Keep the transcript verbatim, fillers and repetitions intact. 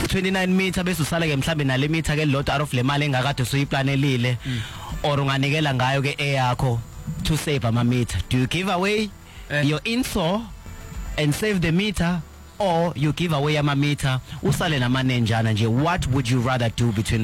twenty-nine meter bese usala ke mhlambe nale meter ke lodwa out of le mali engakade usuyiplanelile or unganikela ngayo ke eyakho to save ama meter. Do you give away eh. your info and save the meter, or you give away ama meter usale namanenjana nje? What would you rather do between